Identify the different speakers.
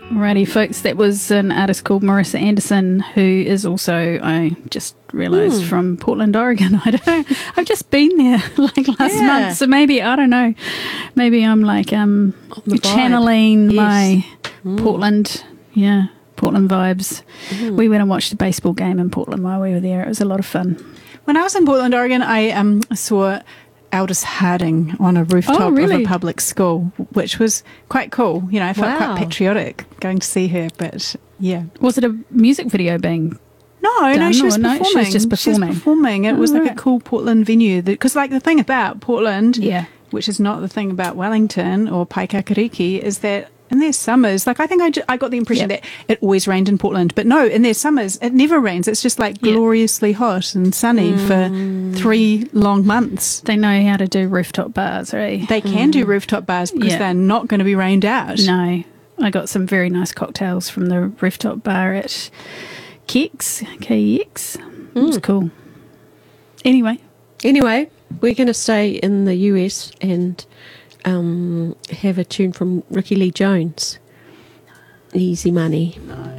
Speaker 1: Alrighty, folks, that was an artist called Marissa Anderson, who is also, I just realised, from Portland, Oregon. I don't know. I've just been there like last month, so maybe, I don't know, maybe I'm like channeling my Portland vibes. We went and watched a baseball game in Portland while we were there. It was a lot of fun.
Speaker 2: When I was in Portland, Oregon, I saw Aldous Harding on a rooftop of a public school, which was quite cool. You know, I felt quite patriotic going to see her, but yeah.
Speaker 1: Was it a music video being
Speaker 2: No, she was performing.
Speaker 1: She was just performing.
Speaker 2: She was performing. It was like a cool Portland venue. Because like the thing about Portland, which is not the thing about Wellington or Paikakariki, is that in their summers, like I think I got the impression that it always rained in Portland. But no, in their summers, it never rains. It's just like gloriously hot and sunny for 3 long months.
Speaker 1: They know how to do rooftop bars, right?
Speaker 2: They can do rooftop bars because they're not going to be rained out.
Speaker 1: No. I got some very nice cocktails from the rooftop bar at KEX. It was cool. Anyway,
Speaker 3: we're going to stay in the US and have a tune from Ricky Lee Jones. Easy Money.